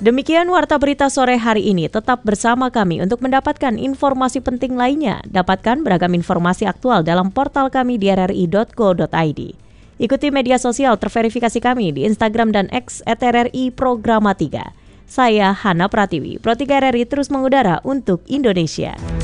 Demikian Warta Berita sore hari ini. Tetap bersama kami untuk mendapatkan informasi penting lainnya. Dapatkan beragam informasi aktual dalam portal kami di rri.co.id. Ikuti media sosial terverifikasi kami di Instagram dan X @RRI Programa 3. Saya Hana Pratiwi, Pro 3 RRI terus mengudara untuk Indonesia.